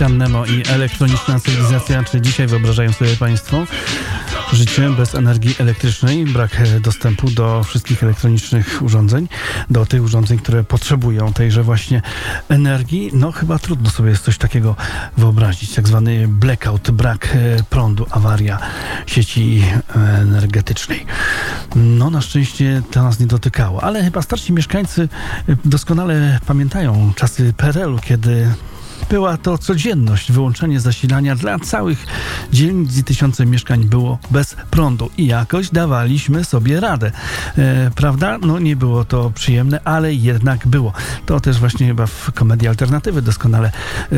Kapitan Nemo i elektroniczna cywilizacja. Czy dzisiaj wyobrażają sobie Państwo życie bez energii elektrycznej? Brak dostępu do wszystkich elektronicznych urządzeń, do tych urządzeń, które potrzebują tejże właśnie energii? No chyba trudno sobie jest coś takiego wyobrazić. Tak zwany blackout, brak prądu, awaria sieci energetycznej. No na szczęście to nas nie dotykało, ale chyba starsi mieszkańcy doskonale pamiętają czasy PRL-u, kiedy była to codzienność, wyłączenie zasilania dla całych dzielnic i tysiące mieszkań było bez prądu i jakoś dawaliśmy sobie radę. Prawda? No nie było to przyjemne, ale jednak było. To też właśnie chyba w Komedii Alternatywy doskonale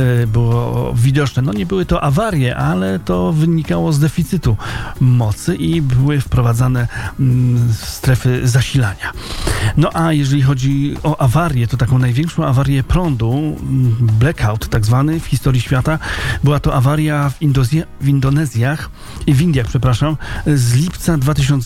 było widoczne. No nie były to awarie, ale to wynikało z deficytu mocy i były wprowadzane strefy zasilania. No a jeżeli chodzi o awarię, to taką największą awarię prądu, blackout tak zwany w historii świata, była to awaria w Indiach, z lipca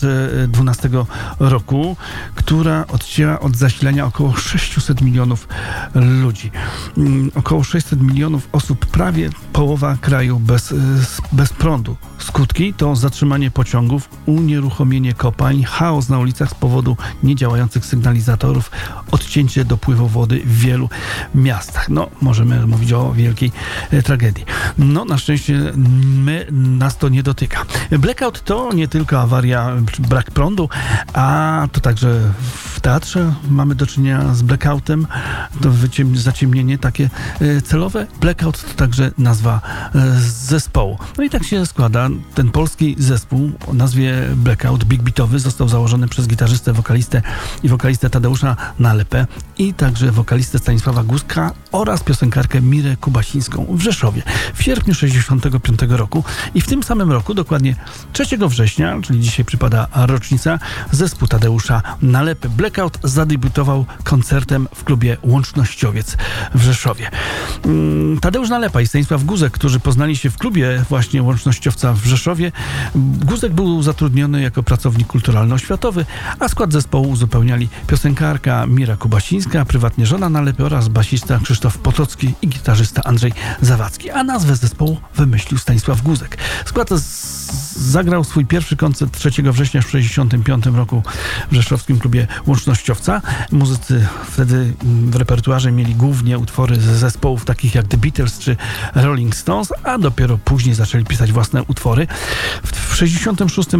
2012 roku, która odcięła od zasilania około 600 milionów ludzi. Około 600 milionów osób, prawie połowa kraju bez prądu. Skutki to zatrzymanie pociągów, unieruchomienie kopalń, chaos na ulicach z powodu niedziałających sygnalizatorów, odcięcie dopływu wody w wielu miastach. No, możemy mówić o wielkiej tragedii. No, na szczęście nas to nie dotyka. Blackout to nie tylko awaria, brak prądu, a to także w teatrze mamy do czynienia z blackoutem, to zaciemnienie takie celowe. Blackout to także nazwa zespołu. No i tak się składa. Ten polski zespół o nazwie Blackout, big beatowy, został założony przez gitarzystę, wokalistę Tadeusza Nalepę i także wokalistę Stanisława Guzka oraz piosenkarkę Mirę Kubasińską w Rzeszowie w sierpniu 1965 roku i w tym samym roku, dokładnie 3 września, czyli dzisiaj przypada rocznica, zespół Tadeusza Nalepy Blackout zadebiutował koncertem w klubie Łącznościowiec w Rzeszowie. Tadeusz Nalepa i Stanisław Guzek, którzy poznali się w klubie właśnie Łącznościowca w Rzeszowie. Guzek był zatrudniony jako pracownik kulturalno-oświatowy, a skład zespołu uzupełniali piosenkarka Mira Kubasińska, prywatnie żona Nalepy oraz basista Krzysztof Potocki i gitarzysta Andrzej Zawadzki, a nazwę zespołu wymyślił Stanisław Guzek. Skład zagrał swój pierwszy koncert 3 września w 1965 roku w rzeszowskim klubie Łącznościowca. Muzycy wtedy w repertuarze mieli głównie utwory ze zespołów takich jak The Beatles czy Rolling Stones, a dopiero później zaczęli pisać własne utwory. W 1966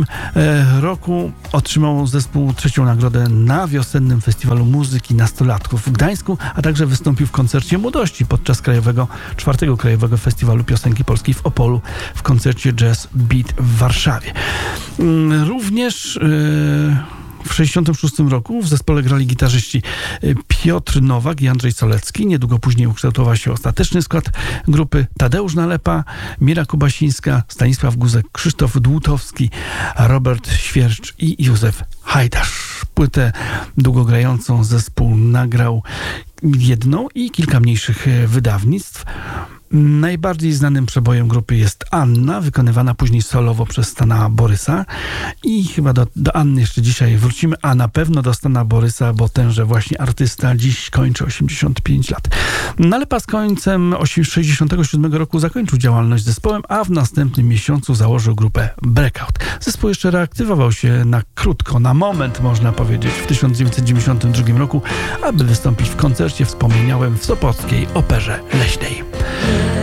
roku otrzymał zespół 3. nagrodę na wiosennym festiwalu muzyki nastolatków w Gdańsku, a także wystąpił w koncercie młodości podczas 4. Krajowego Festiwalu Piosenki Polskiej w Opolu w koncercie Jazz Beat w Warszawie. Również w 1966 roku w zespole grali gitarzyści Piotr Nowak i Andrzej Solecki. Niedługo później ukształtował się ostateczny skład grupy: Tadeusz Nalepa, Mira Kubasińska, Stanisław Guzek, Krzysztof Dłutowski, Robert Świercz i Józef Hajdasz. Płytę długogrającą zespół nagrał jedną i kilka mniejszych wydawnictw. Najbardziej znanym przebojem grupy jest Anna, wykonywana później solowo przez Stana Borysa i chyba do Anny jeszcze dzisiaj wrócimy, a na pewno do Stana Borysa, bo tenże właśnie artysta dziś kończy 85 lat. Nalepa z końcem 1967 roku zakończył działalność z zespołem, a w następnym miesiącu założył grupę Blackout. Zespół jeszcze reaktywował się na krótko, na moment można powiedzieć, w 1992 roku, aby wystąpić w koncercie wspomniałem w Sopockiej Operze Leśnej.